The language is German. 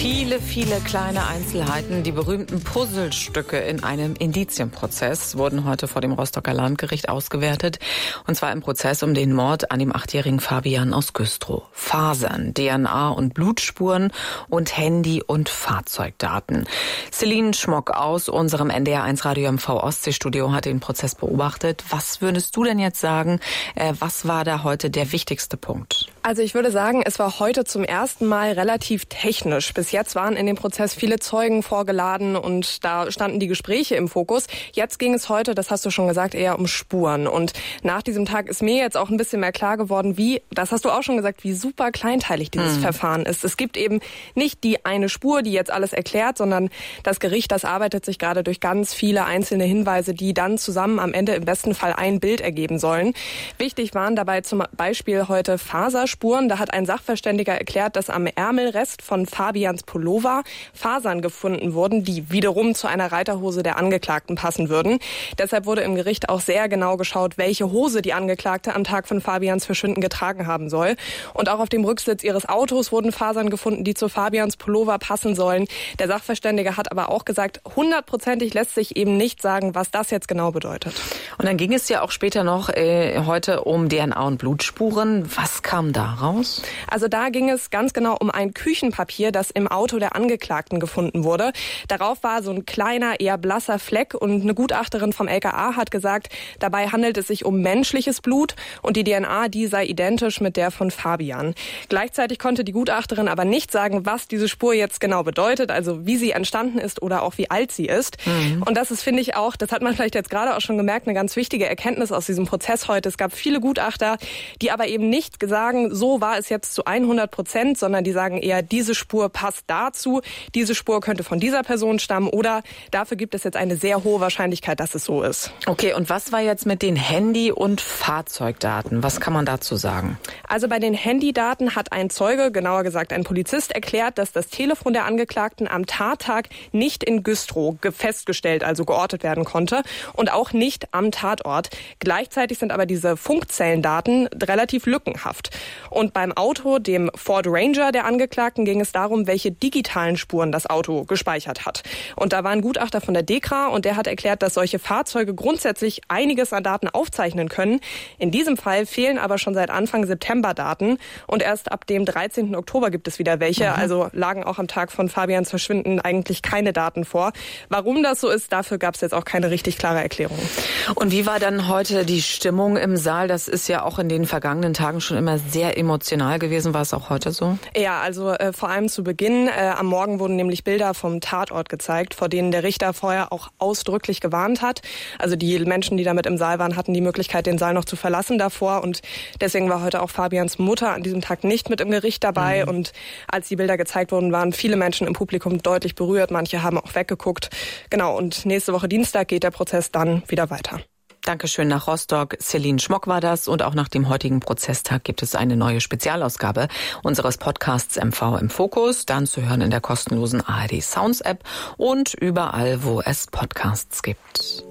Viele kleine Einzelheiten, die berühmten Puzzlestücke in einem Indizienprozess wurden heute vor dem Rostocker Landgericht ausgewertet. Und zwar im Prozess um den Mord an dem 8-jährigen Fabian aus Güstrow. Fasern, DNA und Blutspuren und Handy- und Fahrzeugdaten. Celine Schmock aus unserem NDR1 Radio MV Ostseestudio hat den Prozess beobachtet. Was würdest du denn jetzt sagen, was war da heute der wichtigste Punkt? Also ich würde sagen, es war heute zum ersten Mal relativ technisch. Bis jetzt waren in dem Prozess viele Zeugen vorgeladen und da standen die Gespräche im Fokus. Jetzt ging es heute, das hast du schon gesagt, eher um Spuren. Und nach diesem Tag ist mir jetzt auch ein bisschen mehr klar geworden, das hast du auch schon gesagt, wie super kleinteilig dieses Verfahren ist. Es gibt eben nicht die eine Spur, die jetzt alles erklärt, sondern das Gericht, das arbeitet sich gerade durch ganz viele einzelne Hinweise, die dann zusammen am Ende im besten Fall ein Bild ergeben sollen. Wichtig waren dabei zum Beispiel heute Faserspuren. Da hat ein Sachverständiger erklärt, dass am Ärmelrest von Fabians Pullover Fasern gefunden wurden, die wiederum zu einer Reiterhose der Angeklagten passen würden. Deshalb wurde im Gericht auch sehr genau geschaut, welche Hose die Angeklagte am Tag von Fabians Verschwinden getragen haben soll. Und auch auf dem Rücksitz ihres Autos wurden Fasern gefunden, die zu Fabians Pullover passen sollen. Der Sachverständige hat aber auch gesagt, 100%ig lässt sich eben nicht sagen, was das jetzt genau bedeutet. Und dann ging es ja auch später noch heute um DNA und Blutspuren. Was kam da raus? Also da ging es ganz genau um ein Küchenpapier, das im Auto der Angeklagten gefunden wurde. Darauf war so ein kleiner, eher blasser Fleck und eine Gutachterin vom LKA hat gesagt, dabei handelt es sich um menschliches Blut und die DNA, die sei identisch mit der von Fabian. Gleichzeitig konnte die Gutachterin aber nicht sagen, was diese Spur jetzt genau bedeutet, also wie sie entstanden ist oder auch wie alt sie ist. Und das ist, finde ich auch, das hat man vielleicht jetzt gerade auch schon gemerkt, eine ganz wichtige Erkenntnis aus diesem Prozess heute. Es gab viele Gutachter, die aber eben nicht sagen, so war es jetzt zu 100%, sondern die sagen eher, diese Spur passt dazu, diese Spur könnte von dieser Person stammen oder dafür gibt es jetzt eine sehr hohe Wahrscheinlichkeit, dass es so ist. Okay, und was war jetzt mit den Handy- und Fahrzeugdaten? Was kann man dazu sagen? Also bei den Handydaten hat ein Zeuge, genauer gesagt ein Polizist, erklärt, dass das Telefon der Angeklagten am Tattag nicht in Güstrow festgestellt, also geortet werden konnte und auch nicht am Tatort. Gleichzeitig sind aber diese Funkzellendaten relativ lückenhaft. Und beim Auto, dem Ford Ranger der Angeklagten, ging es darum, welche digitalen Spuren das Auto gespeichert hat. Und da war ein Gutachter von der DEKRA und der hat erklärt, dass solche Fahrzeuge grundsätzlich einiges an Daten aufzeichnen können. In diesem Fall fehlen aber schon seit Anfang September Daten und erst ab dem 13. Oktober gibt es wieder welche. Also lagen auch am Tag von Fabians Verschwinden eigentlich keine Daten vor. Warum das so ist, dafür gab es jetzt auch keine richtig klare Erklärung. Und wie war dann heute die Stimmung im Saal? Das ist ja auch in den vergangenen Tagen schon immer sehr emotional gewesen. War es auch heute so? Ja, also vor allem zu Beginn. Am Morgen wurden nämlich Bilder vom Tatort gezeigt, vor denen der Richter vorher auch ausdrücklich gewarnt hat. Also die Menschen, die damit im Saal waren, hatten die Möglichkeit, den Saal noch zu verlassen davor. Und deswegen war heute auch Fabians Mutter an diesem Tag nicht mit im Gericht dabei. Und als die Bilder gezeigt wurden, waren viele Menschen im Publikum deutlich berührt. Manche haben auch weggeguckt. Genau, und nächste Woche Dienstag geht der Prozess dann wieder weiter. Dankeschön nach Rostock. Celine Schmock war das. Und auch nach dem heutigen Prozesstag gibt es eine neue Spezialausgabe unseres Podcasts MV im Fokus. Dann zu hören in der kostenlosen ARD Sounds App und überall, wo es Podcasts gibt.